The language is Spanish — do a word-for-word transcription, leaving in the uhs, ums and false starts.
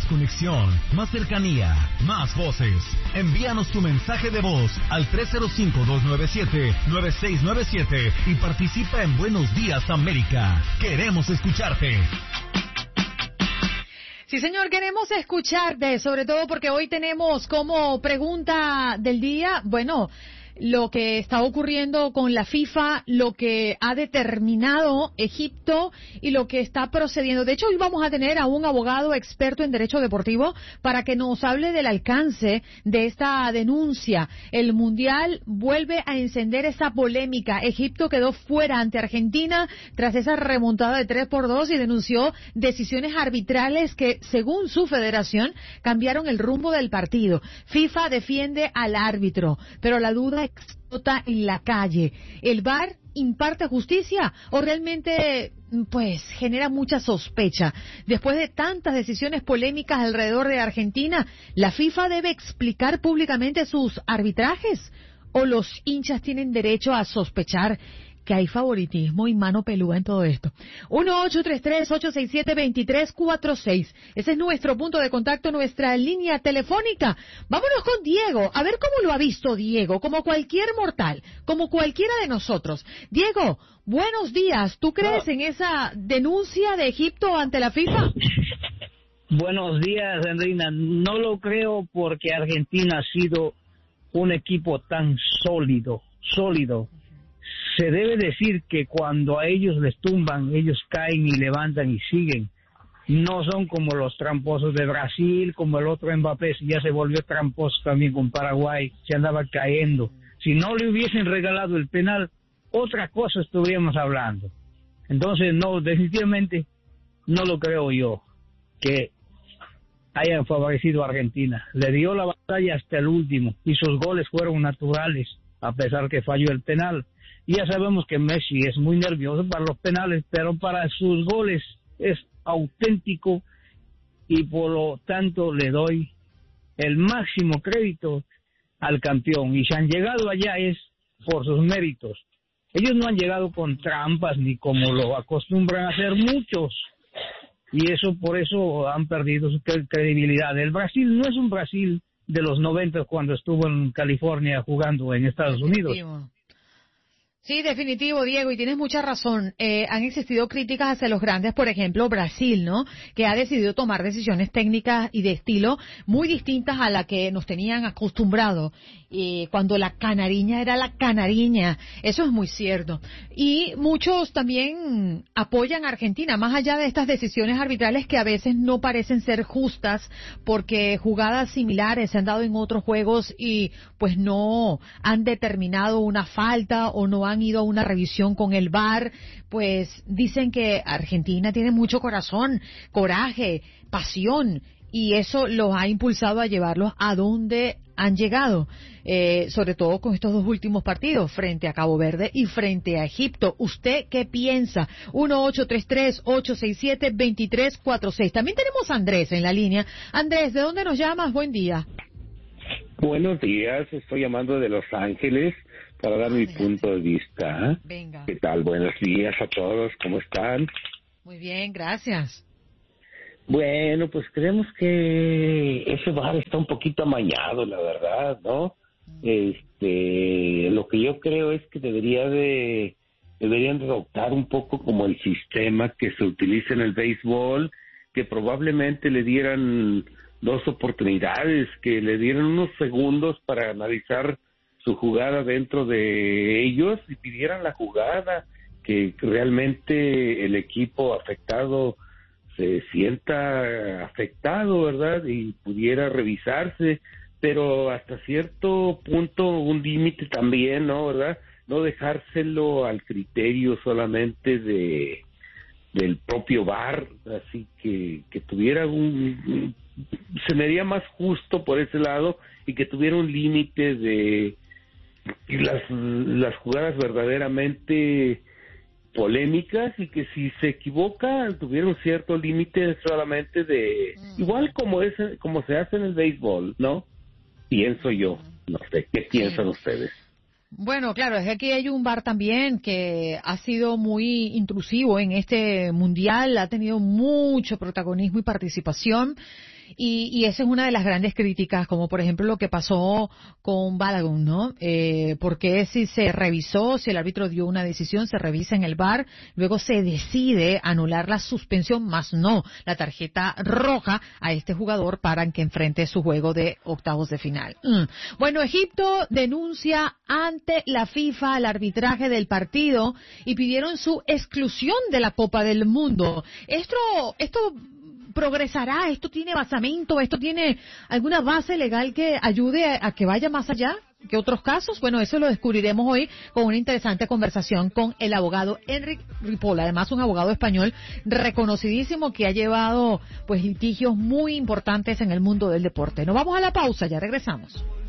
más conexión, más cercanía, más voces. Envíanos tu mensaje de voz al tres cero cinco, dos nueve siete, nueve seis nueve siete y participa en Buenos Días América. Queremos escucharte. Sí, señor, queremos escucharte, sobre todo porque hoy tenemos como pregunta del día, bueno, lo que está ocurriendo con la FIFA, lo que ha determinado Egipto y lo que está procediendo. De hecho, hoy vamos a tener a un abogado experto en derecho deportivo para que nos hable del alcance de esta denuncia. El Mundial vuelve a encender esa polémica. Egipto quedó fuera ante Argentina tras esa remontada de tres por dos y denunció decisiones arbitrales que, según su federación, cambiaron el rumbo del partido. FIFA defiende al árbitro, pero la duda explota en la calle. ¿El V A R imparte justicia o realmente pues genera mucha sospecha? Después de tantas decisiones polémicas alrededor de Argentina, ¿la FIFA debe explicar públicamente sus arbitrajes o los hinchas tienen derecho a sospechar que hay favoritismo y mano pelúa en todo esto? uno ocho tres tres, ocho seis siete, dos tres cuatro seis. Ese es nuestro punto de contacto, nuestra línea telefónica. Vámonos con Diego, a ver cómo lo ha visto Diego, como cualquier mortal, como cualquiera de nosotros. Diego, buenos días. ¿Tú crees en esa denuncia de Egipto ante la FIFA? Buenos días, Enrina. No lo creo porque Argentina ha sido un equipo tan sólido, sólido. Se debe decir que cuando a ellos les tumban, ellos caen y levantan y siguen. No son como los tramposos de Brasil, como el otro Mbappé, ya se volvió tramposo también con Paraguay, se andaba cayendo. Si no le hubiesen regalado el penal, otra cosa estuviéramos hablando. Entonces, no, definitivamente no lo creo yo, que hayan favorecido a Argentina. Le dio la batalla hasta el último y sus goles fueron naturales, a pesar que falló el penal. Y ya sabemos que Messi es muy nervioso para los penales, pero para sus goles es auténtico y por lo tanto le doy el máximo crédito al campeón. Y si han llegado allá es por sus méritos. Ellos no han llegado con trampas ni como lo acostumbran a hacer muchos. Y eso por eso han perdido su credibilidad. El Brasil no es un Brasil de los noventa cuando estuvo en California jugando en Estados Unidos. Sí, definitivo, Diego, y tienes mucha razón. Eh, han existido críticas hacia los grandes, por ejemplo, Brasil, ¿no?, que ha decidido tomar decisiones técnicas y de estilo muy distintas a la que nos tenían acostumbrado. Eh, cuando la canariña era la canariña, eso es muy cierto. Y muchos también apoyan a Argentina, más allá de estas decisiones arbitrales que a veces no parecen ser justas, porque jugadas similares se han dado en otros juegos y pues no han determinado una falta o no han han ido a una revisión con el V A R, pues dicen que Argentina tiene mucho corazón, coraje, pasión, y eso los ha impulsado a llevarlos a donde han llegado, eh, sobre todo con estos dos últimos partidos, frente a Cabo Verde y frente a Egipto. ¿Usted qué piensa? uno ocho tres tres, ocho seis siete, dos tres cuatro seis. También tenemos a Andrés en la línea. Andrés, ¿de dónde nos llamas? Buen día. Buenos días, estoy llamando de Los Ángeles para dar mi punto de vista. Venga. ¿Qué tal? Buenos días a todos, ¿cómo están? Muy bien, gracias. Bueno, pues creemos que ese V A R está un poquito amañado, la verdad, ¿no? Mm. Este, lo que yo creo es que debería de, deberían de adoptar un poco como el sistema que se utiliza en el béisbol, que probablemente le dieran dos oportunidades, que le dieran unos segundos para analizar su jugada dentro de ellos y pidieran la jugada, que realmente el equipo afectado se sienta afectado, ¿verdad? Y pudiera revisarse, pero hasta cierto punto un límite también, ¿no? ¿Verdad? No dejárselo al criterio solamente de del propio V A R, así que que tuviera un, se me haría más justo por ese lado y que tuviera un límite de y las las jugadas verdaderamente polémicas y que si se equivoca tuviera un cierto límite solamente de mm. igual como es como se hace en el béisbol, ¿no? Pienso yo, no sé, ¿qué piensan sí. ustedes? Bueno, claro, es que aquí hay un V A R también que ha sido muy intrusivo en este mundial, ha tenido mucho protagonismo y participación. Y, y esa es una de las grandes críticas, como por ejemplo lo que pasó con Balogun, ¿no? Eh, porque si se revisó, si el árbitro dio una decisión, se revisa en el V A R, luego se decide anular la suspensión, más no la tarjeta roja a este jugador para que enfrente su juego de octavos de final. Mm. Bueno, Egipto denuncia ante la FIFA el arbitraje del partido y pidieron su exclusión de la Copa del Mundo. Esto, esto progresará, esto tiene basamento, esto tiene alguna base legal que ayude a, a que vaya más allá que otros casos. Bueno, eso lo descubriremos hoy con una interesante conversación con el abogado Enric Ripoll, además un abogado español reconocidísimo que ha llevado pues litigios muy importantes en el mundo del deporte. Nos vamos a la pausa, ya regresamos.